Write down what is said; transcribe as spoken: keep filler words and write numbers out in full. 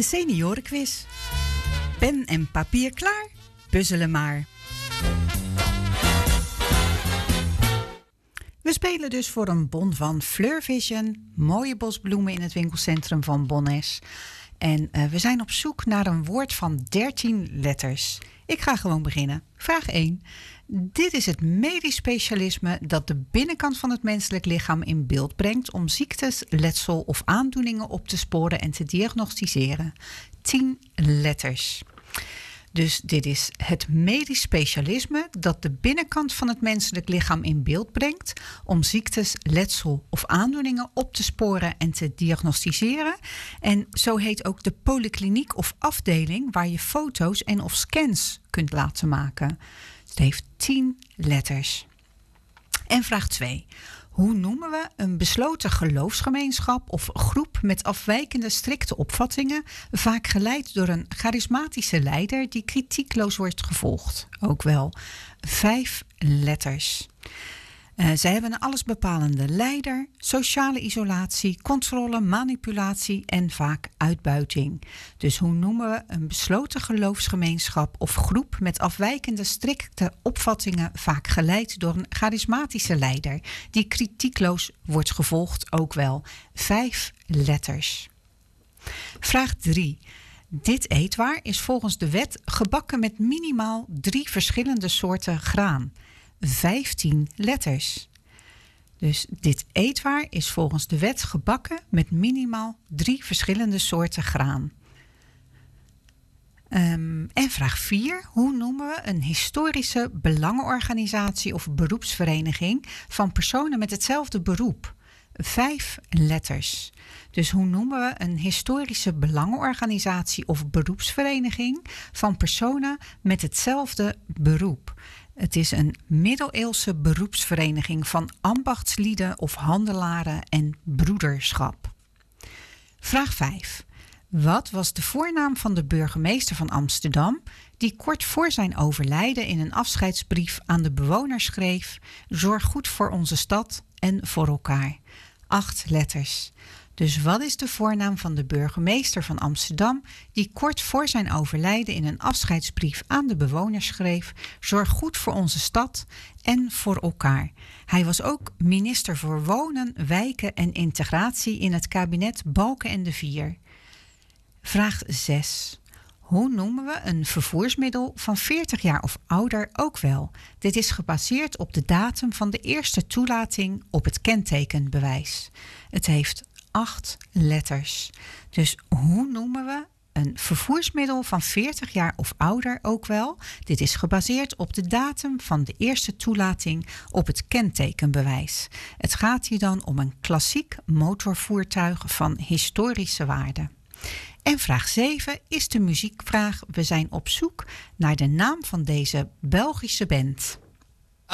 De seniorenquiz. Pen en papier klaar? Puzzelen maar. We spelen dus voor een bon van Fleur Vision. Mooie bosbloemen in het winkelcentrum van Bonnes. En uh, we zijn op zoek naar een woord van dertien letters. Ik ga gewoon beginnen. Vraag één. Dit is het medisch specialisme dat de binnenkant van het menselijk lichaam in beeld brengt om ziektes, letsel of aandoeningen op te sporen en te diagnosticeren. tien letters. Dus dit is het medisch specialisme dat de binnenkant van het menselijk lichaam in beeld brengt om ziektes, letsel of aandoeningen op te sporen en te diagnosticeren. En zo heet ook de polykliniek of afdeling waar je foto's en of scans kunt laten maken. Het heeft tien letters. En vraag twee. Hoe noemen we een besloten geloofsgemeenschap of groep met afwijkende strikte opvattingen, vaak geleid door een charismatische leider die kritiekloos wordt gevolgd? Ook wel vijf letters. Uh, zij hebben een allesbepalende leider, sociale isolatie, controle, manipulatie en vaak uitbuiting. Dus hoe noemen we een besloten geloofsgemeenschap of groep met afwijkende strikte opvattingen, vaak geleid door een charismatische leider die kritiekloos wordt gevolgd? Ook wel vijf letters. Vraag drie. Dit eetwaar is volgens de wet gebakken met minimaal drie verschillende soorten graan. vijftien letters. Dus dit eetwaar is volgens de wet gebakken met minimaal drie verschillende soorten graan. Um, en vraag vier. Hoe noemen we een historische belangenorganisatie of beroepsvereniging van personen met hetzelfde beroep? Vijf letters. Dus hoe noemen we een historische belangenorganisatie of beroepsvereniging van personen met hetzelfde beroep? Het is een middeleeuwse beroepsvereniging van ambachtslieden of handelaren en broederschap. Vraag vijf. Wat was de voornaam van de burgemeester van Amsterdam die kort voor zijn overlijden in een afscheidsbrief aan de bewoners schreef: zorg goed voor onze stad en voor elkaar? Acht letters. Dus wat is de voornaam van de burgemeester van Amsterdam die kort voor zijn overlijden in een afscheidsbrief aan de bewoners schreef: zorg goed voor onze stad en voor elkaar? Hij was ook minister voor Wonen, Wijken en Integratie in het kabinet Balken en de Vier. Vraag zes. Hoe noemen we een vervoersmiddel van veertig jaar of ouder ook wel? Dit is gebaseerd op de datum van de eerste toelating op het kentekenbewijs. Het heeft acht letters. Dus hoe noemen we een vervoersmiddel van veertig jaar of ouder ook wel? Dit is gebaseerd op de datum van de eerste toelating op het kentekenbewijs. Het gaat hier dan om een klassiek motorvoertuig van historische waarde. En vraag zeven is de muziekvraag. We zijn op zoek naar de naam van deze Belgische band.